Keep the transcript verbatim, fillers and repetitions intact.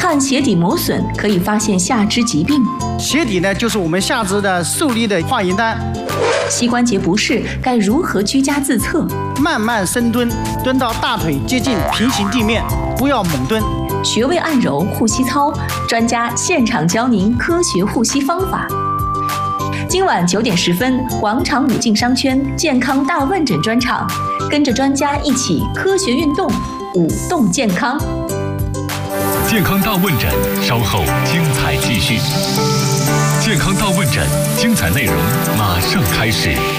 看鞋底磨损可以发现下肢疾病。 鞋底呢，就是我们下肢的受力的化验单。 膝关节不适该如何居家自测？ 慢慢深蹲，蹲到大腿接近平行地面，不要猛蹲。 穴位按揉、护膝操，专家现场教您科学护膝方法。今晚九点十分，广场舞镜商圈健康大问诊专场，跟着专家一起科学运动，舞动健康。 健康大问诊，稍后精彩继续。健康大问诊，精彩内容马上开始。